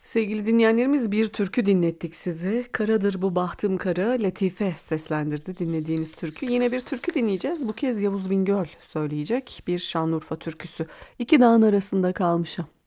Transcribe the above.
Sevgili dinleyenlerimiz bir türkü dinlettik size. Karadır bu bahtım kara, Latife seslendirdi dinlediğiniz türkü. Yine bir türkü dinleyeceğiz. Bu kez Yavuz Bingöl söyleyecek bir Şanlıurfa türküsü. İki dağın arasında kalmışım.